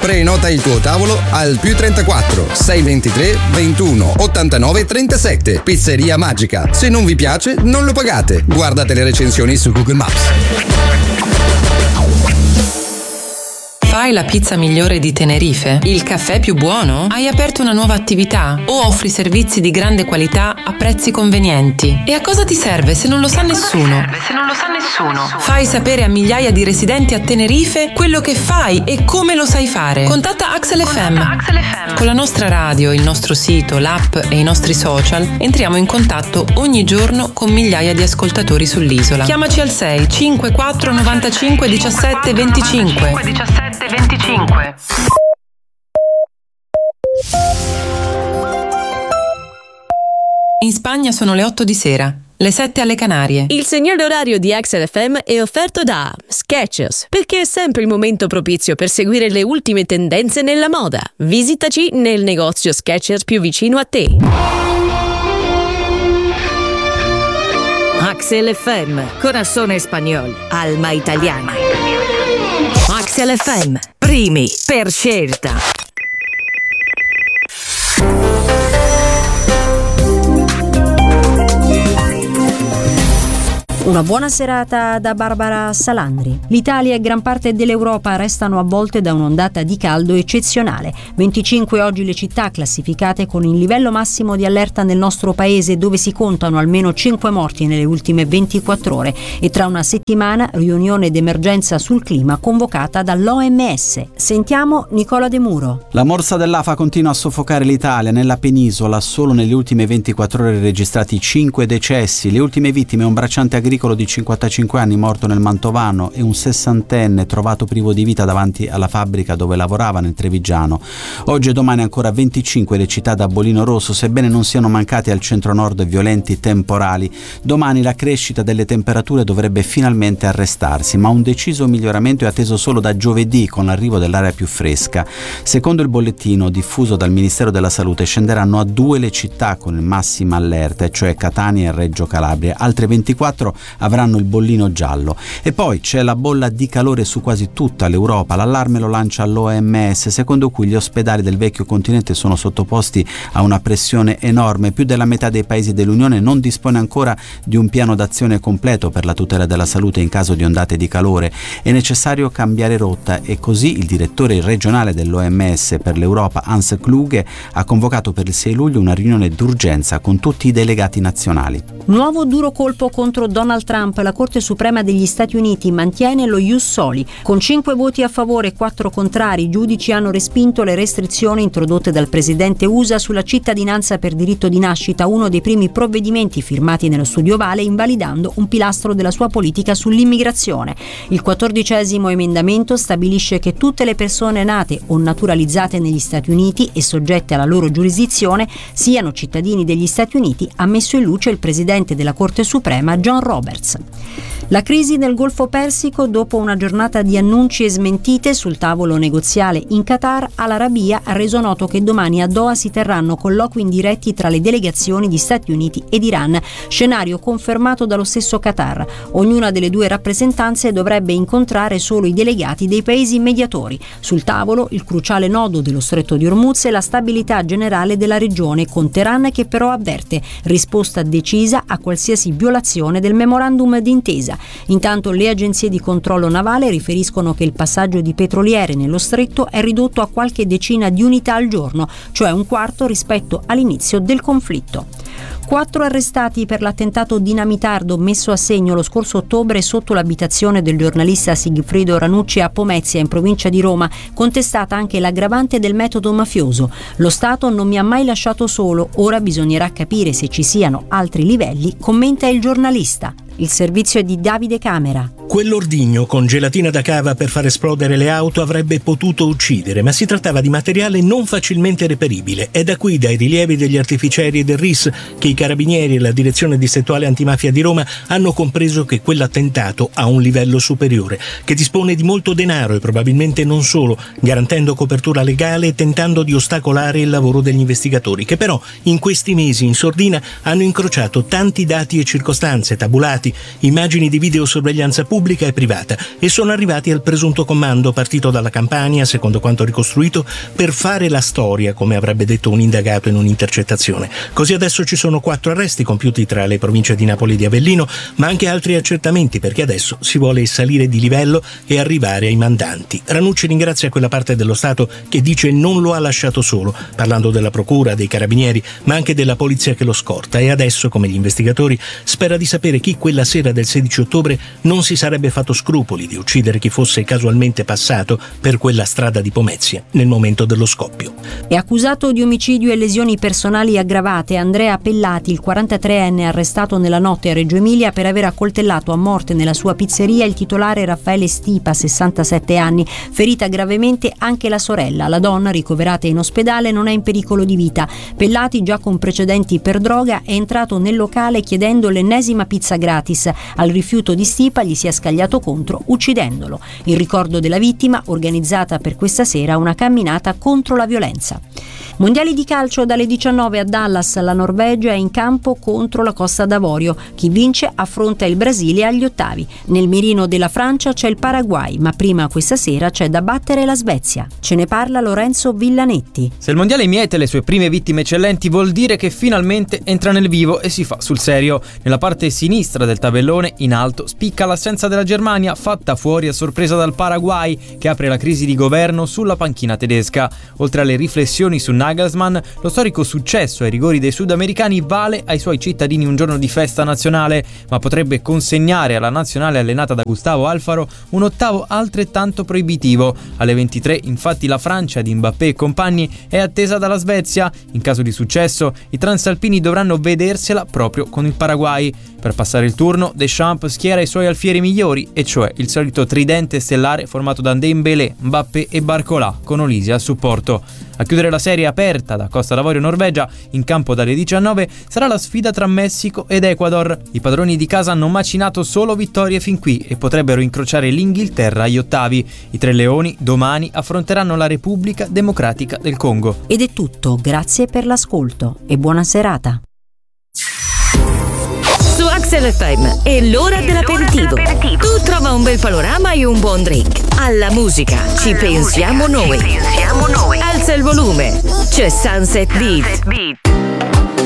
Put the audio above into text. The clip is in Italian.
Prenota il tuo tavolo al +34 623 21 89 37. Pizzeria Magica. Se non vi piace, non lo pagate. Guardate le recensioni su Google Maps. Fai la pizza migliore di Tenerife? Il caffè più buono? Hai aperto una nuova attività? O offri servizi di grande qualità a prezzi convenienti? E a cosa ti serve se non lo sa nessuno? Fai sapere a migliaia di residenti a Tenerife quello che fai e come lo sai fare. Contatta Axel FM. Con la nostra radio, il nostro sito, l'app e i nostri social entriamo in contatto ogni giorno con migliaia di ascoltatori sull'isola. Chiamaci al 6 54 95 17 25. In Spagna sono le 8 di sera, le 7 alle Canarie. Il segnale orario di Axel FM è offerto da Skechers, perché è sempre il momento propizio per seguire le ultime tendenze nella moda. Visitaci nel negozio Skechers più vicino a te. Axel FM, corazón español, alma italiana. Axel FM, primi per scelta. Una buona serata da Barbara Salandri. L'Italia e gran parte dell'Europa restano avvolte da un'ondata di caldo eccezionale. 25 oggi le città classificate con il livello massimo di allerta nel nostro paese, dove si contano almeno 5 morti nelle ultime 24 ore. E tra una settimana riunione d'emergenza sul clima convocata dall'OMS. Sentiamo Nicola De Muro. La morsa dell'afa continua a soffocare l'Italia. Nella penisola solo nelle ultime 24 ore registrati 5 decessi. Le ultime vittime un bracciante agricolo di 55 anni morto nel Mantovano e un 60enne trovato privo di vita davanti alla fabbrica dove lavorava nel Trevigiano. Oggi e domani ancora 25 le città da bollino rosso, sebbene non siano mancati al centro-nord violenti temporali. Domani la crescita delle temperature dovrebbe finalmente arrestarsi, ma un deciso miglioramento è atteso solo da giovedì con l'arrivo dell'aria più fresca. Secondo il bollettino diffuso dal Ministero della Salute scenderanno a 2 le città con il massima allerta, cioè Catania e Reggio Calabria. Altre 24 avranno il bollino giallo. E poi c'è la bolla di calore su quasi tutta l'Europa. L'allarme lo lancia l'OMS, secondo cui gli ospedali del vecchio continente sono sottoposti a una pressione enorme. Più della metà dei paesi dell'Unione non dispone ancora di un piano d'azione completo per la tutela della salute in caso di ondate di calore. È necessario cambiare rotta e così il direttore regionale dell'OMS per l'Europa, Hans Kluge, ha convocato per il 6 luglio una riunione d'urgenza con tutti i delegati nazionali. Nuovo duro colpo contro Donald Trump. La Corte Suprema degli Stati Uniti mantiene lo ius soli. Con 5 voti a favore e 4 contrari, i giudici hanno respinto le restrizioni introdotte dal presidente USA sulla cittadinanza per diritto di nascita, uno dei primi provvedimenti firmati nello studio Ovale, invalidando un pilastro della sua politica sull'immigrazione. Il 14° emendamento stabilisce che tutte le persone nate o naturalizzate negli Stati Uniti e soggette alla loro giurisdizione siano cittadini degli Stati Uniti, ha messo in luce il presidente della Corte Suprema John Roberts. La crisi nel Golfo Persico, dopo una giornata di annunci e smentite sul tavolo negoziale in Qatar, Al-Arabiya ha reso noto che domani a Doha si terranno colloqui indiretti tra le delegazioni di Stati Uniti ed Iran, scenario confermato dallo stesso Qatar. Ognuna delle due rappresentanze dovrebbe incontrare solo i delegati dei paesi mediatori. Sul tavolo il cruciale nodo dello Stretto di Hormuz e la stabilità generale della regione, con Teheran che però avverte risposta decisa a qualsiasi violazione del memorandum d'intesa. Intanto le agenzie di controllo navale riferiscono che il passaggio di petroliere nello stretto è ridotto a qualche decina di unità al giorno, cioè un quarto rispetto all'inizio del conflitto. 4 arrestati per l'attentato dinamitardo messo a segno lo scorso ottobre sotto l'abitazione del giornalista Sigfrido Ranucci a Pomezia, in provincia di Roma, contestata anche l'aggravante del metodo mafioso. Lo Stato non mi ha mai lasciato solo, ora bisognerà capire se ci siano altri livelli, commenta il giornalista. Il servizio è di Davide Camera. Quell'ordigno con gelatina da cava per far esplodere le auto avrebbe potuto uccidere, ma si trattava di materiale non facilmente reperibile. È da qui, dai rilievi degli artificieri e del RIS, che i carabinieri e la direzione distrettuale antimafia di Roma hanno compreso che quell'attentato ha un livello superiore, che dispone di molto denaro e probabilmente non solo, garantendo copertura legale e tentando di ostacolare il lavoro degli investigatori, che però in questi mesi in sordina hanno incrociato tanti dati e circostanze tabulati fatti, immagini di videosorveglianza pubblica e privata, e sono arrivati al presunto comando partito dalla Campania, secondo quanto ricostruito, per fare la storia, come avrebbe detto un indagato in un'intercettazione. Così adesso ci sono 4 arresti compiuti tra le province di Napoli e di Avellino, ma anche altri accertamenti, perché adesso si vuole salire di livello e arrivare ai mandanti. Ranucci ringrazia quella parte dello Stato che dice non lo ha lasciato solo, parlando della procura, dei carabinieri, ma anche della polizia che lo scorta, e adesso, come gli investigatori, spera di sapere chi quella sera del 16 ottobre non si sarebbe fatto scrupoli di uccidere chi fosse casualmente passato per quella strada di Pomezia nel momento dello scoppio. È accusato di omicidio e lesioni personali aggravate Andrea Pellati, il 43enne arrestato nella notte a Reggio Emilia per aver accoltellato a morte nella sua pizzeria il titolare Raffaele Stipa, 67 anni, ferita gravemente anche la sorella. La donna, ricoverata in ospedale, non è in pericolo di vita. Pellati, già con precedenti per droga, è entrato nel locale chiedendo l'ennesima pizza gratis. Al rifiuto di Stipa gli si è scagliato contro, uccidendolo. In ricordo della vittima, organizzata per questa sera una camminata contro la violenza. Mondiali di calcio dalle 19 a Dallas, la Norvegia è in campo contro la Costa d'Avorio. Chi vince affronta il Brasile agli ottavi. Nel mirino della Francia c'è il Paraguay, ma prima questa sera c'è da battere la Svezia. Ce ne parla Lorenzo Villanetti. Se il mondiale miete le sue prime vittime eccellenti, vuol dire che finalmente entra nel vivo e si fa sul serio. Nella parte sinistra del tabellone, in alto, spicca l'assenza della Germania, fatta fuori a sorpresa dal Paraguay, che apre la crisi di governo sulla panchina tedesca. Oltre alle riflessioni su Nagelsmann, lo storico successo ai rigori dei sudamericani vale ai suoi cittadini un giorno di festa nazionale, ma potrebbe consegnare alla nazionale allenata da Gustavo Alfaro un ottavo altrettanto proibitivo. Alle 23, infatti, la Francia di Mbappé e compagni è attesa dalla Svezia. In caso di successo, i transalpini dovranno vedersela proprio con il Paraguay. Per passare il turno, Deschamps schiera i suoi alfieri migliori, e cioè il solito tridente stellare formato da Dembélé, Mbappé e Barcola, con Olise al supporto. A chiudere la serie aperta da Costa d'Avorio-Norvegia, in campo dalle 19, sarà la sfida tra Messico ed Ecuador. I padroni di casa hanno macinato solo vittorie fin qui e potrebbero incrociare l'Inghilterra agli ottavi. I tre leoni domani affronteranno la Repubblica Democratica del Congo. Ed è tutto, grazie per l'ascolto e buona serata. Su Axel FM è l'ora dell'aperitivo. Tu trova un bel panorama e un buon drink. Alla musica ci pensiamo noi. Alza il volume, c'è Sunset Beat.